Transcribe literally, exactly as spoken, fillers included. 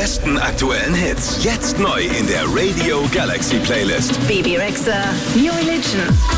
besten aktuellen Hits. Jetzt neu in der Radio Galaxy Playlist. Bebe Rexha, New Religion,